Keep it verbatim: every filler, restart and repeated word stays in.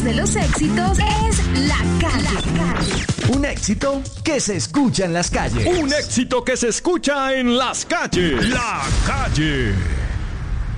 de los éxitos es La Calle. Un éxito que se escucha en las calles. Un éxito que se escucha en las calles. La Calle.